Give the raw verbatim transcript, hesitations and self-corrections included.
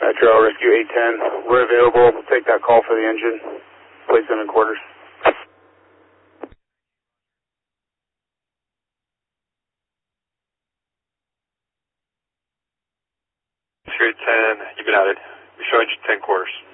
Metro, Rescue eight ten. We're available. We'll take that call for the engine. Place them in quarters. Rescue eight ten, you've been added. We show engine ten quarters.